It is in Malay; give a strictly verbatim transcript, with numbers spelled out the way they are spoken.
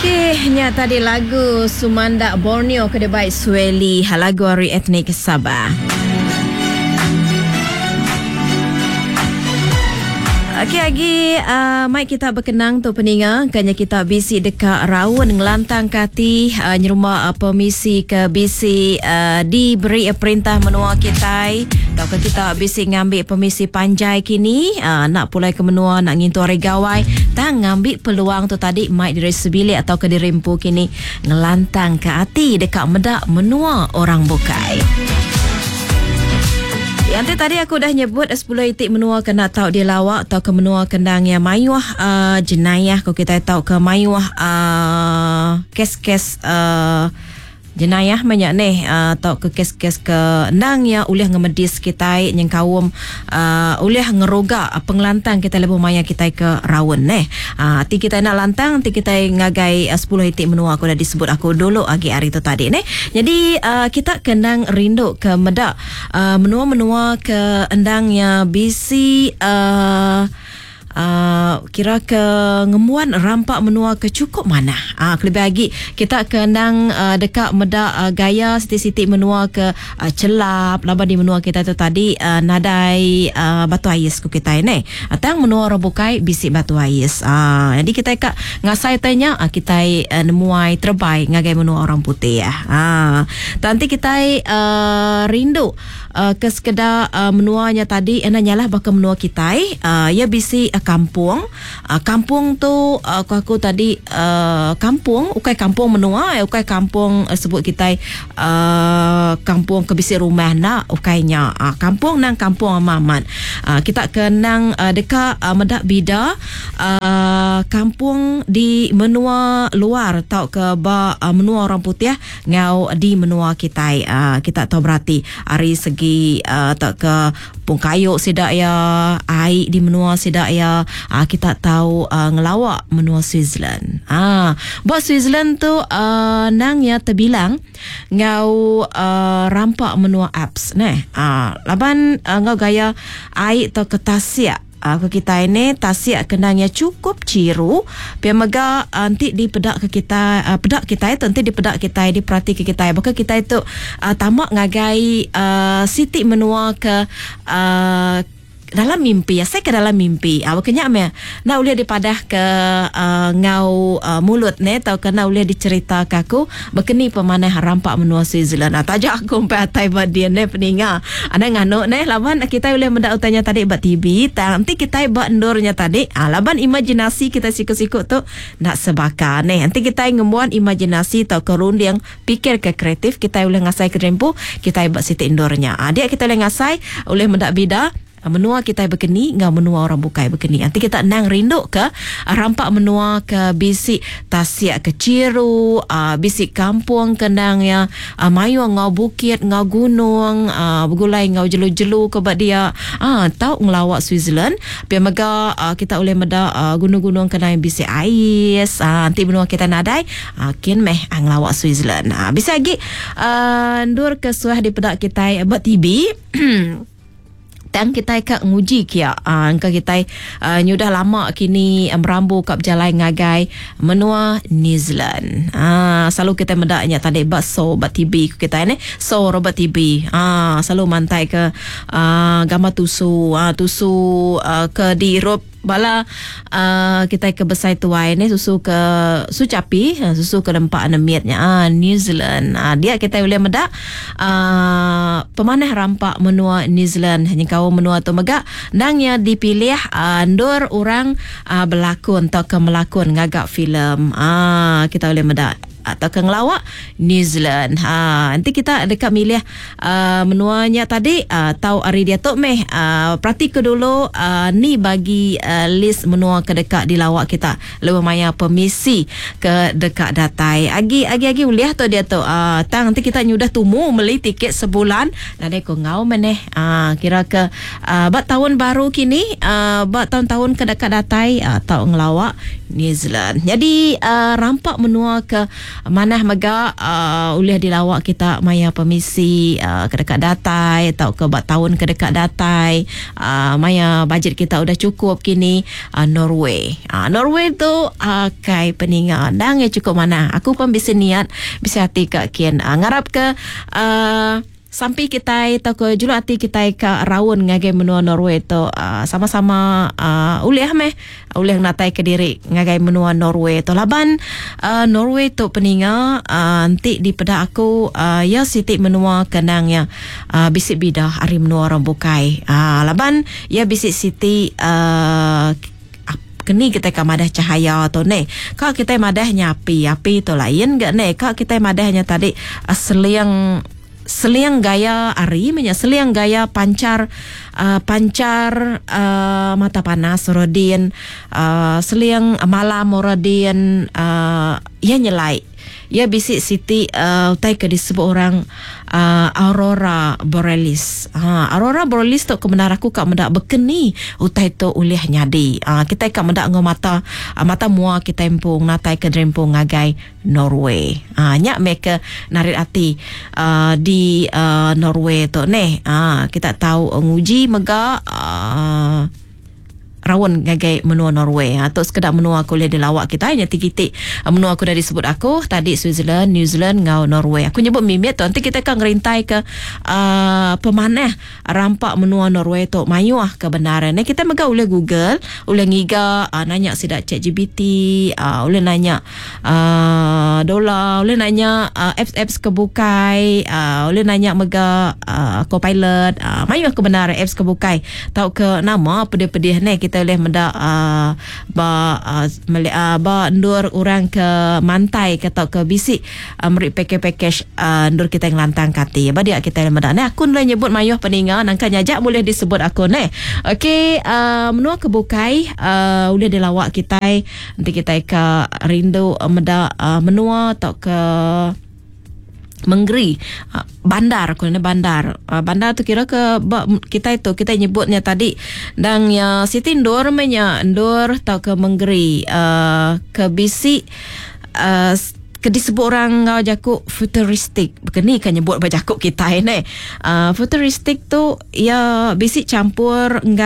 Okey, nya tadi lagu Sumanda Borneo Kedebai Sweli, lagu Ari Etnik Sabah. Okey lagi, uh, mai kita berkenang tu peninga, kanya kita bisi dekat Rawon ngelantang kati uh, nyeruma uh, permisi ke bisi uh, diberi uh, perintah menua kita. Tau ke kita bisi ngambil permisi panjai kini, uh, nak pulai ke menua, nak ngintu hari gawai, tang ngambil peluang tu tadi mai diri sebilik atau ke dirimpu kini ngelantang ke hati dekat medak menua orang bukai. Yang tadi aku dah nyebut sepuluh itik menua kena tahu dia lawak atau ke menua kendang yang mayuah uh, jenayah. Kalau kita tahu ke mayuah uh, kes-kes uh, jenayah banyak ni uh, atau ke kes-kes ke nang ya uliah ngemedis kita yang kaum uh, uliah ngeroga uh, pengelantang kita lebih maya kita ke Rawon ni. Uh, ti kita nak lantang, ti kita ngagai uh, sepuluh itik menua aku dah disebut aku dulu agi hari tu tadi ni. Jadi uh, kita kendang rindu ke medak uh, menua-menua ke endangnya bisi uh, Uh, kira ke ngemuan rampak menua ke cukup mana uh, lebih lagi kita kendang uh, dekat medak uh, gaya siti-siti menua ke uh, celap laba di menua kita tu tadi uh, nadai uh, batu ais ku kita ini atang menua robukai bisi batu ais uh, jadi kita kak ngasai tanya uh, kita uh, nemuai terbaik ngagai menua orang putih ya uh, nanti kita uh, rindu uh, ke sekedar uh, menuanya tadi ena nyalah bakal menua kita uh, ya bisi uh, kampung uh, kampung tu uh, aku, aku tadi uh, kampung ukai kampung menua ukai kampung uh, sebut kita uh, kampung kebisi rumah nak ukainya uh, kampung nang kampung amaman uh, kita kenang uh, dekat uh, medak bida uh, kampung di menua luar tau ke ba uh, menua orang putih ngau di menua kita uh, kita tahu berarti hari segi uh, tak ke pungkayuk sidak ya air di menua sidak ya. Uh, kita tahu uh, ngelawak menua Switzerland. Ah, buat Switzerland tu uh, nang ya terbilang ngau uh, rampak menua apps neh. Ah, laban uh, ngau gaya air atau ketasiak. Aku uh, kita ini tasiak kendangnya cukup ciru pia mega nanti di pedak ke kita uh, pedak kita itu nanti di pedak kita di perhati ke kita bahkan kita itu uh, tamak ngagai uh, siti menua ke uh, dalam mimpi ya saya ke dalam mimpi awak kenya me nak uliah dipadah ke uh, ngau uh, mulut ne atau kena uliah dicerita ke aku berkeni pemanah rampak menua Switzerland atau aja aku sampai atai buat dia ne peninga ada ngano ne laban kita uliah mendak utanya tadi buat T V nanti kita buat endornya tadi ah, laban imajinasi kita siku-siku tu nak sebakar ne nanti kita ngemuan imajinasi atau kerun yang pikir ke kreatif kita uliah ngasai ke rempu kita buat siti endornya ah, dia kita uliah ngasai uliah mendak bida menua kita berkeni ngau menua orang bukai berkeni nanti kita nang rindu ke rampak menua ke bisi tasiak ke ciru uh, bisi kampung kendang ya uh, mayu ngau bukit ngau gunung uh, bergulai ngau jelu-jelu ke bak dia ah uh, tahu ngelawak Switzerland pia mega uh, kita boleh meda uh, gunung-gunung kendang bisi ais uh, nanti menua kita nadai uh, kin meh uh, ngelawak Switzerland uh, bisa lagi uh, ndur ke suah di pedak kita buat T V tang kita ka nguji kia uh, angka kita uh, nyudah lama kini um, merambu kap jalan ngagai menua New Zealand ah uh, selalu kita medaknya tadi bas so bat T V kita ni so robot T V ah uh, selalu mantai ke uh, gambar tusu uh, tusu uh, ke di rob bala uh, kita ke besai tuai ni susu ke sucapi susu ke rempak nemiatnya ah New Zealand ah, dia kita boleh medak uh, pemanah rampak menua New Zealand hanya kau menua tu mega nangnya dipilih uh, ndur orang uh, berlakon atau ke melakon ngagak filem ah kita boleh medak atau ke ngelawak New Zealand. Ha, nanti kita dekat milih uh, menuanya tadi uh, tahu hari dia tu meh uh, perhati ke dulu uh, ni bagi uh, list menua ke dekat di lawak kita lebih maya permisi ke dekat datai agi agi agi uliah tu dia tu uh, tang nanti kita nyudah tumu beli tiket sebulan dan dek ngau meneh uh, kira ke uh, bat tahun baru kini uh, bat tahun-tahun ke dekat datai uh, tahu ngelawak New Zealand. Jadi uh, rampak menua ke manah mega uh, ulih dilawak kita maya permisi uh, ke dekat datai atau ke bat tahun ke dekat datai uh, maya bajet kita udah cukup kini uh, Norway. Uh, Norway tu uh, kai peninga dang ya cukup mana. Aku pun bisa niat bisa hati ke kian uh, ngarap ke uh, sampai kita atau ke julu hati kita ke rawon ngagai menua Norway tu uh, sama-sama uh, ulih meh ulih natai ke diri ngagai menua Norway tu laban uh, Norway tu peninga uh, nanti di pada aku uh, ya siti menua kenang ya uh, bisik bidah hari menua rambukai uh, laban ya bisik siti uh, kini kita ka madah cahaya tu ne. Kak kita madahnya api, api tu lain gak ne. Kak kita madahnya tadi uh, seliang seliang gaya ari menya seliang gaya pancar uh, pancar uh, mata panas rodin uh, seliang malam rodin uh, ya nyelai ya bisik siti uh, utai ke disebut orang uh, aurora borealis. Ha, aurora borealis tu kebenar aku kak mendak bekeni utai tu ulih nyadi. Uh, kita kak mendak ngo mata uh, mata mua kita empung natai ke drempung ngagai Norway. Ha, nyak meke narit ati uh, di uh, Norway tu ne. Ha, kita tahu nguji mega uh, rawon ngagai menua Norway atau sekedar menua aku lihat di lawak kita hanya titik menua aku dah disebut aku tadi Switzerland, New Zealand ngau Norway. Aku nyebut mimit tu nanti kita akan ngerintai ke uh, pemanah rampak menua Norway tu mayuah kebenaran. Ni kita mega boleh Google, boleh ngiga uh, nanya sidak chat G P T, uh, boleh nanya uh, dolar, boleh nanya uh, apps-apps kebukai, uh, boleh nanya mega uh, Copilot, uh, mayuah kebenaran apps kebukai. Tahu ke nama pedih-pedih ni kita boleh mendak uh, ba uh, mele, uh, ba ndur orang ke mantai kata ke bisik uh, meri package-package uh, ndur kita yang lantang kati ba dia kita mendak ni aku boleh nyebut mayuh peninga nangka nyajak boleh disebut aku ni. Okey, uh, menua kebukai uh, boleh dilawak kita nanti kita ke rindu uh, mendak uh, menua atau ke Menggeri uh, bandar aku ni bandar uh, bandar tu kira ke kita itu kita nyebutnya tadi dan ya Siti Ndur menya Ndur tau ke Menggeri uh, ke bisi uh, ke disebut orang ngau jakuk futuristik begini kan nyebut bajakuk kita ini uh, futuristik tu ya bisi campur